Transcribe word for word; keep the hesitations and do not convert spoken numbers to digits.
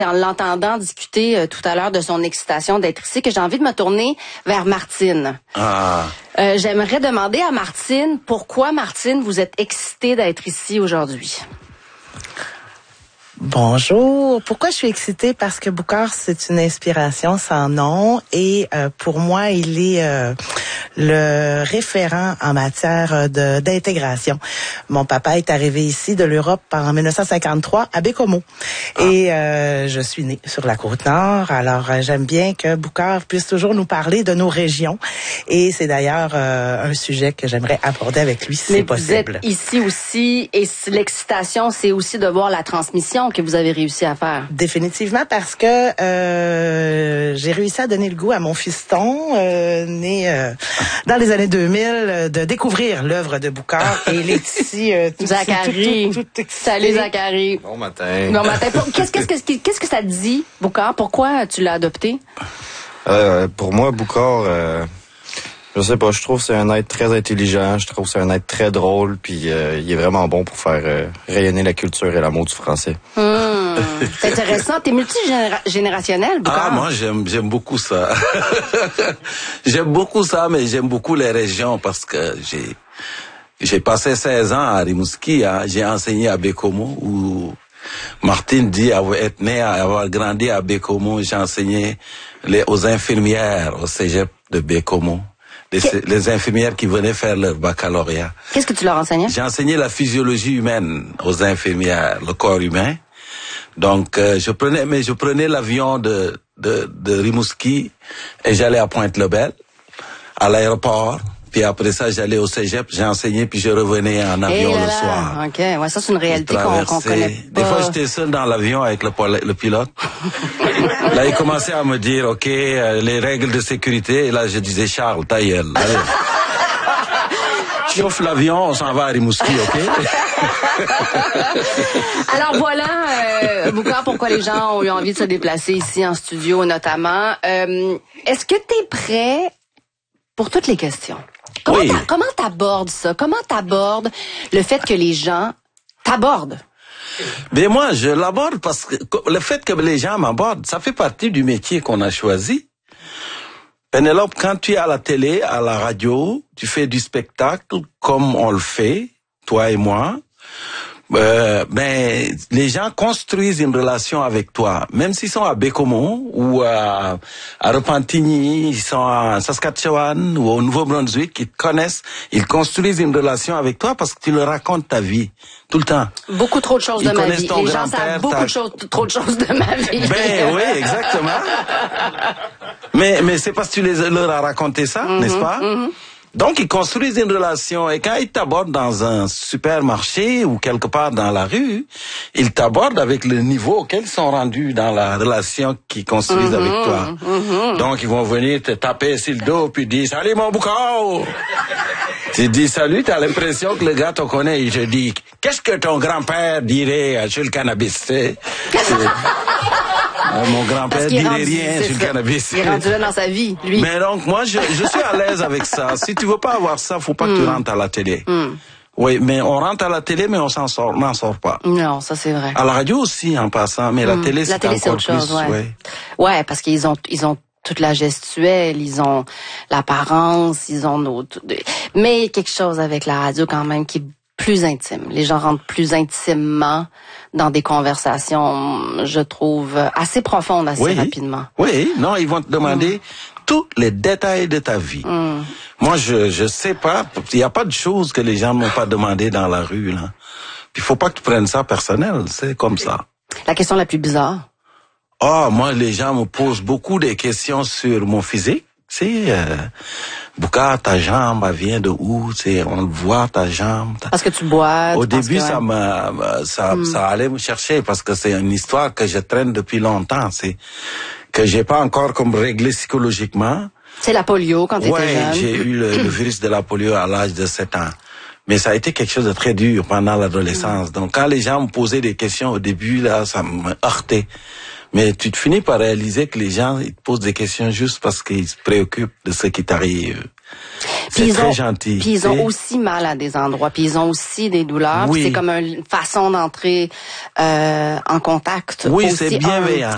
en l'entendant discuter euh, tout à l'heure de son excitation d'être ici, que j'ai envie de me tourner vers Martine. Ah. Euh, j'aimerais demander à Martine, pourquoi, Martine, vous êtes excitée d'être ici aujourd'hui? Bonjour. Pourquoi je suis excitée? Parce que Boucard, c'est une inspiration sans nom et euh, pour moi, il est euh, le référent en matière de d'intégration. Mon papa est arrivé ici de l'Europe en dix-neuf cent cinquante-trois à Bécomo ah. et euh, je suis née sur la Côte-Nord. Alors, euh, j'aime bien que Boucard puisse toujours nous parler de nos régions et c'est d'ailleurs euh, un sujet que j'aimerais aborder avec lui si Mais c'est possible. Vous êtes ici aussi et l'excitation, c'est aussi de voir la transmission que vous avez réussi à faire. Définitivement, parce que euh, j'ai réussi à donner le goût à mon fiston, euh, né euh, dans les années deux mille, de découvrir l'œuvre de Boucard. Et il est ici euh, tout, Zachary. tout, tout, tout, tout Salut Zachary. Bon matin. Bon matin. Qu'est-ce, qu'est-ce, qu'est-ce, qu'est-ce que ça te dit, Boucard? Pourquoi tu l'as adopté? Euh, pour moi, Boucard... Euh... Je sais pas, je trouve que c'est un être très intelligent, je trouve que c'est un être très drôle, puis euh, il est vraiment bon pour faire euh, rayonner la culture et l'amour du français. Mmh, c'est intéressant. T'es multigénérationnel, Boucard? Ah, moi, j'aime j'aime beaucoup ça. J'aime beaucoup ça, mais j'aime beaucoup les régions parce que j'ai j'ai passé seize ans à Rimouski, hein, j'ai enseigné à Bécomo, où Martine dit avoir être né, avoir grandi à Bécomo, j'ai enseigné les, aux infirmières au cégep de Bécomo. Les, les infirmières qui venaient faire leur baccalauréat. Qu'est-ce que tu leur enseignais? J'ai enseigné la physiologie humaine aux infirmières, le corps humain. Donc, euh, je prenais, mais je prenais l'avion de, de, de Rimouski et j'allais à Pointe-le-Bel, à l'aéroport. Puis après ça, j'allais au cégep, j'ai enseigné, puis je revenais en avion le soir. OK, ouais, ça c'est une réalité qu'on, qu'on connaît pas. Des fois, j'étais seul dans l'avion avec le, le pilote. Là, il commençait à me dire, OK, euh, les règles de sécurité. Et là, je disais, Charles, ta gueule. Allez. Chauffe l'avion, on s'en va à Rimouski, OK? Alors voilà, euh, Boucard, pourquoi les gens ont eu envie de se déplacer ici en studio, notamment. Euh, est-ce que tu es prêt pour toutes les questions? Comment oui. t'a, comment t'abordes ça? Comment t'abordes le fait que les gens t'abordent? Mais moi, je l'aborde parce que le fait que les gens m'abordent, ça fait partie du métier qu'on a choisi. Pénélope, quand tu es à la télé, à la radio, tu fais du spectacle comme on le fait, toi et moi. Euh, ben, les gens construisent une relation avec toi, même s'ils sont à Bécomo ou à, à Repentigny, ils sont à Saskatchewan ou au Nouveau-Brunswick, ils te connaissent, ils construisent une relation avec toi parce que tu leur racontes ta vie tout le temps. Beaucoup trop de choses ils de ma vie. Les gens savent beaucoup ta... de choses, trop de choses de ma vie. Ben oui, exactement. mais mais c'est parce que tu les, leur as raconté ça, mm-hmm, n'est-ce pas? Mm-hmm. Donc, ils construisent une relation et quand ils t'abordent dans un supermarché ou quelque part dans la rue, ils t'abordent avec le niveau auquel ils sont rendus dans la relation qu'ils construisent mm-hmm, avec toi. Mm-hmm. Donc, ils vont venir te taper sur le dos puis dire « Salut mon Boucard !» Tu dis « Salut », t'as l'impression que le gars te connaît. Il te dit « Qu'est-ce que ton grand-père dirait sur le cannabis ?» Euh, mon grand-père dirait rendu, rien sur le cannabis. Il est rendu là dans sa vie, lui. Mais donc, moi, je, je suis à l'aise avec ça. Si tu veux pas avoir ça, faut pas mm. que tu rentres à la télé. Mm. Oui, mais on rentre à la télé, mais on s'en sort, on n'en sort pas. Non, ça c'est vrai. À la radio aussi, en passant, mais mm. la télé, c'est la télé, encore c'est autre chose, plus. Ouais. ouais. Ouais, parce qu'ils ont, ils ont toute la gestuelle, ils ont l'apparence, ils ont notre. Mais quelque chose avec la radio quand même qui est plus intime. Les gens rentrent plus intimement dans des conversations, je trouve, assez profondes assez oui. rapidement. Oui, non, ils vont te demander mm. tous les détails de ta vie. Mm. Moi, je je sais pas, il y a pas de choses que les gens m'ont pas demandé dans la rue là. Puis faut pas que tu prennes ça personnel, c'est comme ça. La question la plus bizarre. Ah, oh, moi, les gens me posent beaucoup de questions sur mon physique. Tu sais, euh, Boucard, ta jambe, elle vient de où? Tu sais, on voit ta jambe. Ta... Parce que tu bois. Au tu début, que... ça m'a, ça, mm. ça allait me chercher parce que c'est une histoire que je traîne depuis longtemps. C'est que j'ai pas encore comme réglé psychologiquement. C'est la polio quand t'étais ouais, jeune. Ouais, j'ai eu le, le virus de la polio à l'âge de sept ans. Mais ça a été quelque chose de très dur pendant l'adolescence. Mm. Donc, quand les gens me posaient des questions au début, là, ça me heurtait. Mais tu te finis par réaliser que les gens, ils te posent des questions juste parce qu'ils se préoccupent de ce qui t'arrive. C'est très ont, gentil. Puis ils ont aussi mal à des endroits, puis ils ont aussi des douleurs. Oui. C'est comme une façon d'entrer euh, en contact. Oui, aussi c'est bienveillant.